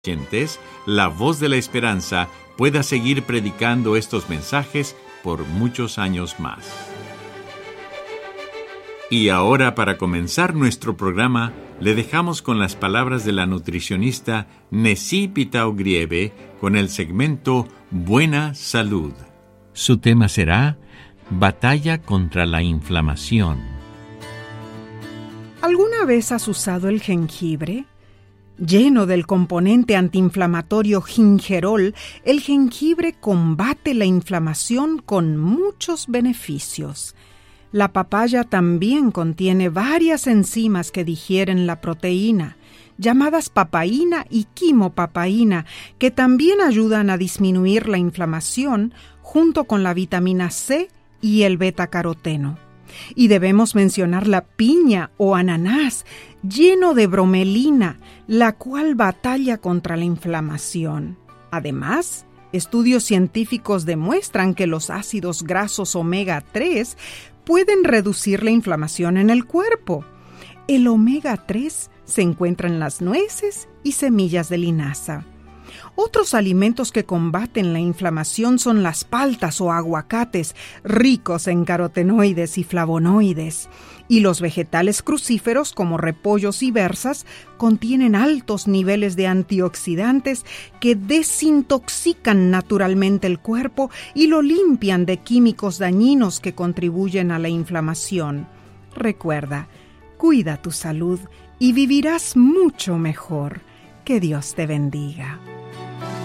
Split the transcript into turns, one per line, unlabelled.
oyentes, La Voz de la Esperanza pueda seguir predicando estos mensajes por muchos años más. Y ahora, para comenzar nuestro programa, le dejamos con las palabras de la nutricionista Nesí Pitao Grieve con el segmento Buena Salud. Su tema será Batalla contra la inflamación.
¿Alguna vez has usado el jengibre? Lleno del componente antiinflamatorio gingerol, el jengibre combate la inflamación con muchos beneficios. La papaya también contiene varias enzimas que digieren la proteína, llamadas papaína y quimopapaína, que también ayudan a disminuir la inflamación junto con la vitamina C y el betacaroteno. Y debemos mencionar la piña o ananás, lleno de bromelina, la cual batalla contra la inflamación. Además, estudios científicos demuestran que los ácidos grasos omega 3 pueden reducir la inflamación en el cuerpo. El omega 3 se encuentra en las nueces y semillas de linaza. Otros alimentos que combaten la inflamación son las paltas o aguacates, ricos en carotenoides y flavonoides. Y los vegetales crucíferos como repollos y berzas contienen altos niveles de antioxidantes que desintoxican naturalmente el cuerpo y lo limpian de químicos dañinos que contribuyen a la inflamación. Recuerda, cuida tu salud y vivirás mucho mejor. Que Dios te bendiga.